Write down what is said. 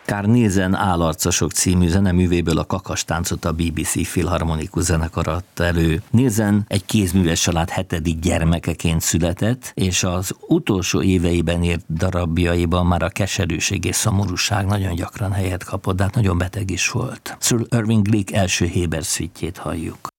Carl Nielsen Állarcosok című zeneművéből a Kakastáncot a BBC Filharmonikus zenekar adta elő. Nielsen egy kézműves család 7. gyermekeként született, és az utolsó éveiben írt darabjaiban már a keserűség és szomorúság nagyon gyakran helyet kapott, de hát nagyon beteg is volt. Sir Irving Gleek első Héber szüitjét halljuk.